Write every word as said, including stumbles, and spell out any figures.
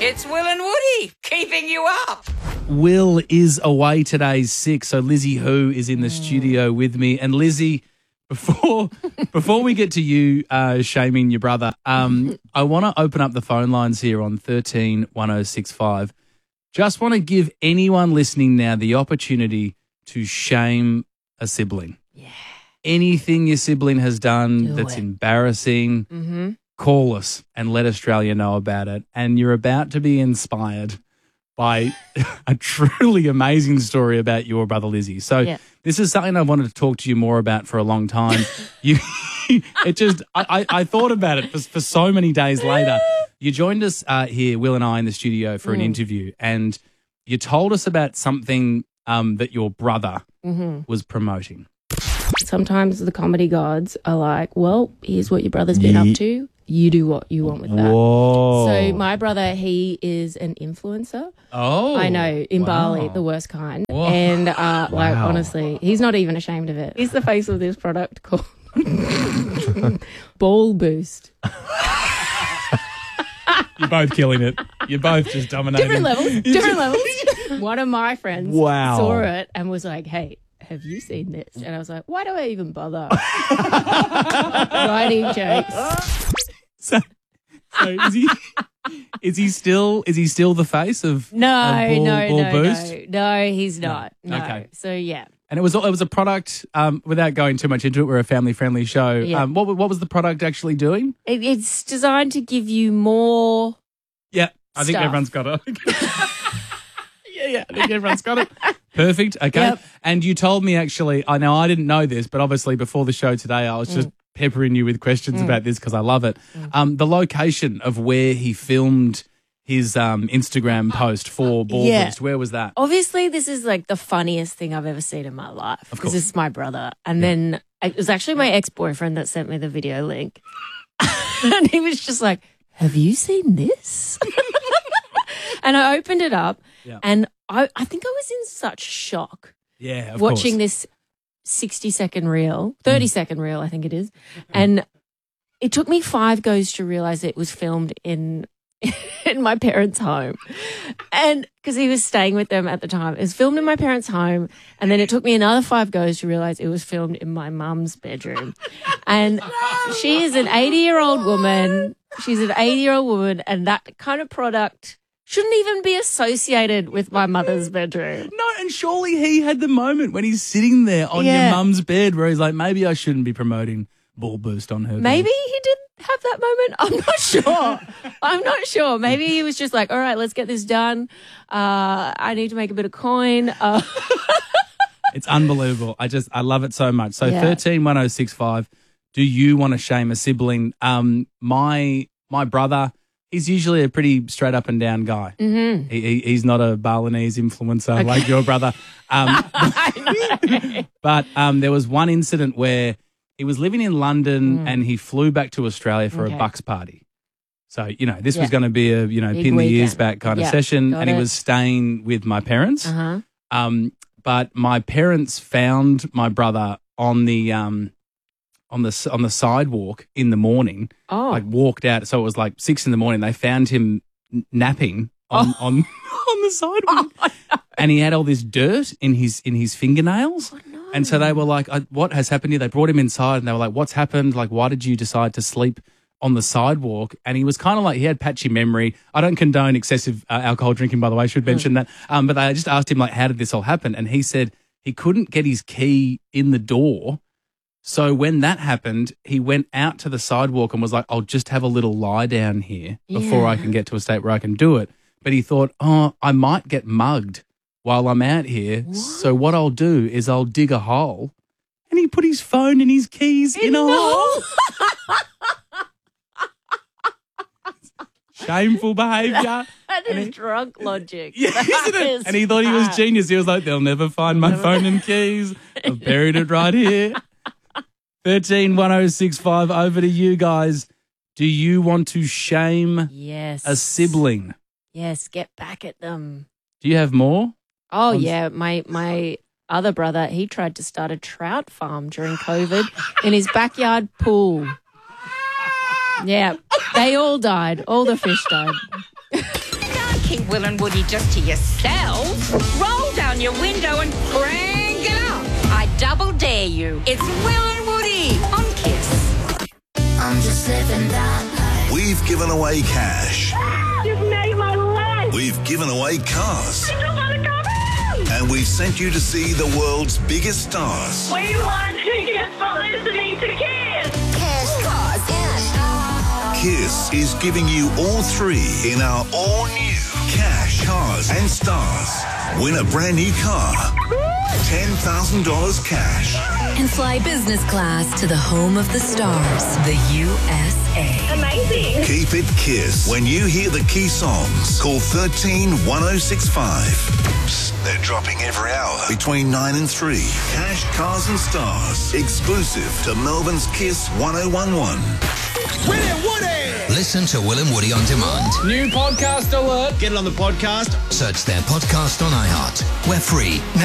It's Will and Woody keeping you up. Will is away today, sick. So Lizzie Who is in the mm. studio with me. And Lizzie, before before we get to you uh, shaming your brother, um, I want to open up the phone lines here on thirteen one oh six five. Just want to give anyone listening now the opportunity to shame a sibling. Yeah. Anything your sibling has done Do that's it. embarrassing, Mm-hmm. call us and let Australia know about it. And you're about to be inspired by a truly amazing story about your brother Lizzie. So Yeah. this is something I wanted to talk to you more about for a long time. You, it just, I, I, I thought about it for, for so many days later. You joined us uh, here, Will and I, in the studio for an Mm. interview, and you told us about something um, that your brother Mm-hmm. was promoting. Sometimes the comedy gods are like, well, here's what your brother's been Ye- up to. You do what you want with that. Whoa. So my brother, he is an influencer. Oh. I know, in wow. Bali, the worst kind. Whoa. And uh, like, Wow. honestly, he's not even ashamed of it. He's the face of this product called Ball Boost. You're both killing it. You're both just dominating. Different levels, different levels. One of my friends Wow. saw it and was like, hey, have you seen this? And I was like, why do I even bother writing jokes? So, so is he is he still is he still the face of No, of ball, no, ball no, boost? no, no, he's not. No. Okay. So yeah, And it was it was a product. Um, without going too much into it, we're a family friendly show. Yeah. Um, what what was the product actually doing? it, it's designed to give you more. Yeah, I think Stuff. everyone's got it. yeah, yeah, I think everyone's got it. Perfect. Okay. Yep. And you told me actually. I know I didn't know this, but obviously before the show today, I was just peppering you with questions about this because I love it. Um, the location of where he filmed his um, Instagram post for Ball Yeah. Boost, where was that? Obviously, this is like the funniest thing I've ever seen in my life. Of course. This is my brother, and then it was actually my ex-boyfriend that sent me the video link, and he was just like, "Have you seen this?" And I opened it up, Yeah. and I, I think I was in such shock Yeah, of watching course. this sixty second reel, thirty second reel, I think it is. And it took me five goes to realize it was filmed in in my parents' home. And because he was staying with them at the time, it was filmed in my parents' home. And then it took me another five goes to realize it was filmed in my mum's bedroom. And she is an eighty year old woman. She's an eighty year old woman. And that kind of product shouldn't even be associated with my mother's bedroom. No, and surely he had the moment when he's sitting there on Yeah. your mum's bed where he's like, maybe I shouldn't be promoting Ball Boost on her bed. Maybe he did have that moment. I'm not sure. I'm not sure. Maybe he was just like, all right, let's get this done. Uh, I need to make a bit of coin. Uh, It's unbelievable. I just, I love it so much. So Yeah. thirteen one oh six five, do you want to shame a sibling? Um, my, my brother, he's usually a pretty straight up and down guy. mm-hmm. He, he, he's not a Balinese influencer like your brother. Um, but um, there was one incident where he was living in London and he flew back to Australia for Mm. Okay. a Bucks party. So, you know, this was Yeah. going to be a, you know, Big pin the ears weekend. back kind of Yeah, session. got And he it. was staying with my parents. Uh-huh. Um, but my parents found my brother on the um, on the s- on the sidewalk in the morning. Oh. Like walked out, so it was like six in the morning. They found him n- napping on Oh. on on the sidewalk, and he had all this dirt in his in his fingernails. Oh, no. And so they were like, "Uh, "What has happened here?" They brought him inside, and they were like, "What's happened? Like, why did you decide to sleep on the sidewalk?" And he was kind of like, he had patchy memory. I don't condone excessive uh, alcohol drinking, by the way. I should mention that. Um, but they just asked him, like, how did this all happen? And he said he couldn't get his key in the door. So when that happened, he went out to the sidewalk and was like, I'll just have a little lie down here before I Yeah. can get to a state where I can do it. But he thought, oh, I might get mugged while I'm out here. So what I'll do is I'll dig a hole. And he put his phone and his keys in, a hole. Shameful behaviour. That And is he- drunk logic. Yeah, That isn't it? is And he thought he was bad. genius. He was like, they'll never find my phone and keys. I've buried it right here. thirteen one oh six five, over to you guys. Do you want to shame Yes. a sibling? Yes, get back at them. Do you have more? Oh, I'm- yeah. My my other brother, he tried to start a trout farm during COVID in his backyard pool. Yeah, they all died. All the fish died. keep Will and Woody just to yourselves, roll down your window and crank it up. I double dare you. It's Will and Woody on Kiss. I'm just living that life. We've given away cash. You've made my life. We've given away cars. I just want to come home. And we've sent you to see the world's biggest stars. We want tickets for listening to Kiss. Cash, cars, and Kiss is giving you all three in our all-new Cash, Cars and Stars. Win a brand new car. ten thousand dollars cash. And fly business class to the home of the stars, the U S A. Amazing. Keep it Kiss. When you hear the key songs, call thirteen one oh six five. Psst, they're dropping every hour between nine and three. Cash, Cars and Stars. Exclusive to Melbourne's Kiss one oh one one. William Woody! Listen to Will and Woody on demand. New podcast alert. Get it on the podcast. Search their podcast on iHeart. We're free.